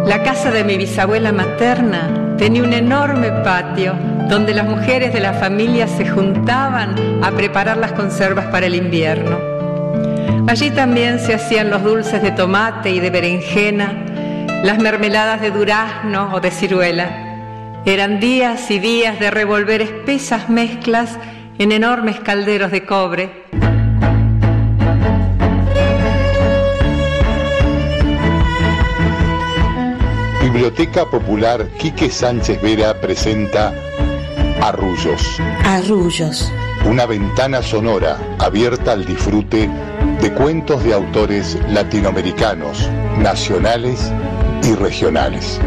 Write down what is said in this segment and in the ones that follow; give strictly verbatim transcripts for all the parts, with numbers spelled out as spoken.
La casa de mi bisabuela materna tenía un enorme patio donde las mujeres de la familia se juntaban a preparar las conservas para el invierno. Allí también se hacían los dulces de tomate y de berenjena, las mermeladas de durazno o de ciruela. Eran días y días de revolver espesas mezclas en enormes calderos de cobre. Biblioteca Popular Quique Sánchez Vera presenta Arrullos. Arrullos. Una ventana sonora abierta al disfrute de cuentos de autores latinoamericanos, nacionales y regionales.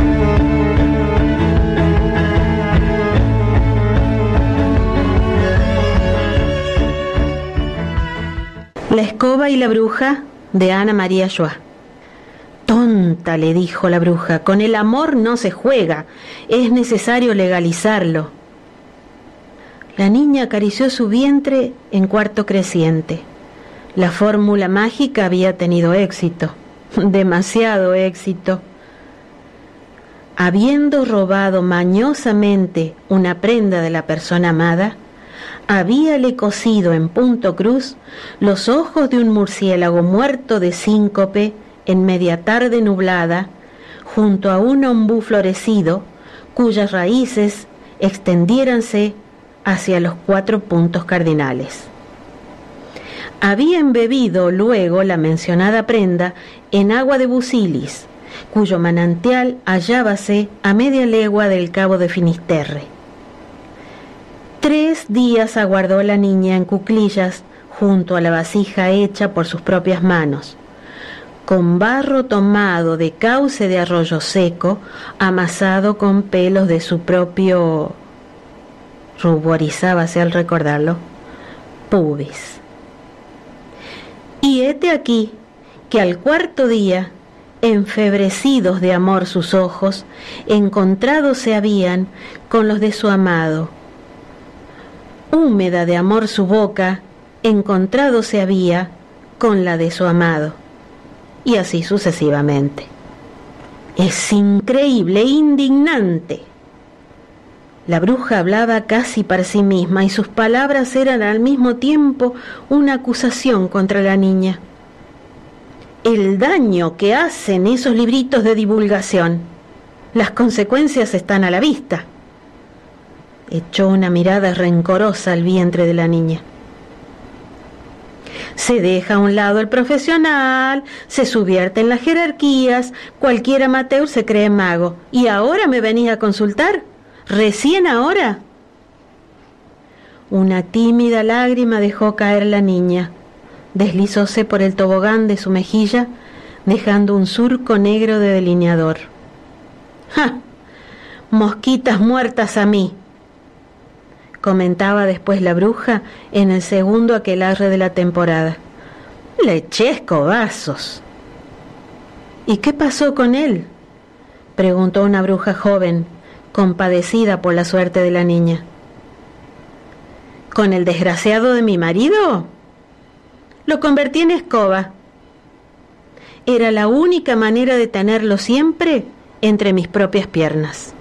La escoba y la bruja, de Ana María Schwa. Tonta, le dijo la bruja, con el amor no se juega, es necesario legalizarlo. La niña acarició su vientre en cuarto creciente. La fórmula mágica había tenido éxito, demasiado éxito. Habiendo robado mañosamente una prenda de la persona amada, habíale cosido en punto cruz los ojos de un murciélago muerto de síncope en media tarde nublada, junto a un ombú florecido, cuyas raíces extendiéranse hacia los cuatro puntos cardinales. Había embebido luego la mencionada prenda en agua de Busilis, cuyo manantial hallábase a media legua del cabo de Finisterre. Tres días aguardó la niña en cuclillas junto a la vasija hecha por sus propias manos, con barro tomado de cauce de arroyo seco, amasado con pelos de su propio, ruborizábase al recordarlo, pubis. Y hete aquí que al cuarto día, enfebrecidos de amor sus ojos, encontrados se habían con los de su amado. Húmeda de amor su boca, encontrado se había con la de su amado. Y así sucesivamente. Es increíble, indignante. La bruja hablaba casi para sí misma y sus palabras eran al mismo tiempo una acusación contra la niña. El daño que hacen esos libritos de divulgación. Las consecuencias están a la vista. Echó una mirada rencorosa al vientre de la niña. Se deja a un lado el profesional, se subvierte en las jerarquías, cualquier amateur se cree mago. ¿Y ahora me venís a consultar? ¿Recién ahora? Una tímida lágrima dejó caer la niña. Deslizóse por el tobogán de su mejilla, dejando un surco negro de delineador. ¡Ja! Mosquitas muertas a mí, comentaba después la bruja en el segundo aquelarre de la temporada. Le eché escobazos. ¿Y qué pasó con él?, preguntó una bruja joven, compadecida por la suerte de la niña. ¿Con el desgraciado de mi marido? Lo convertí en escoba. Era la única manera de tenerlo siempre entre mis propias piernas.